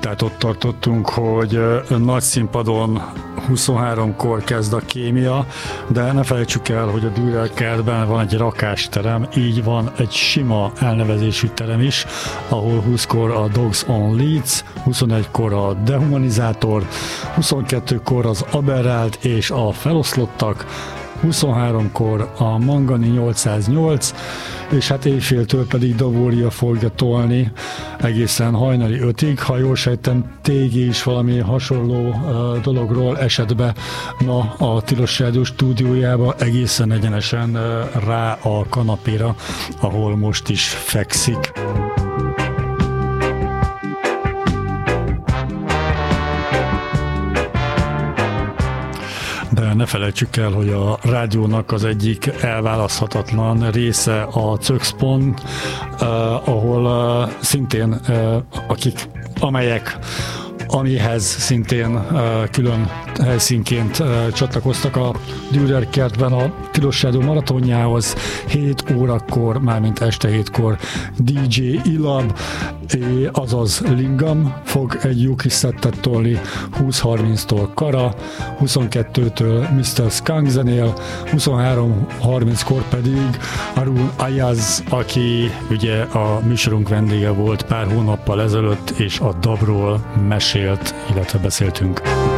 Tehát ott tartottunk, hogy nagy színpadon 23-kor kezd a kémia, de ne felejtsük el, hogy a Dürer kertben van egy rakásterem, így van egy sima elnevezésű terem is, ahol 20-kor a Dogs on Leeds, 21-kor a Dehumanizátor, 22-kor az Aberrált és a Feloszlottak, 23-kor a Mangani 808, és hát éjféltől pedig Davória fogja tolni egészen hajnali 5-ig. Ha jól sejtem, Tégi is valami hasonló dologról esett be ma a Tilos Rádió stúdiójába, egészen egyenesen rá a kanapéra, ahol most is fekszik. De ne felejtsük el, hogy a rádiónak az egyik elválaszthatatlan része a Cökszpon, ahol szintén amihez szintén külön helyszínként csatlakoztak a Dürer kertben a Tilos Rádió maratonjához. 7 órakor, mármint este 7-kor DJ Ilab, azaz Lingam fog egy jó kis szettet tolni, 20:30-tól Kara, 22-től Mr. Skunk zenél, 23:30-kor pedig Arul Ayaz, aki ugye a műsorunk vendége volt pár hónappal ezelőtt, és a dabról mesélt, illetve beszéltünk.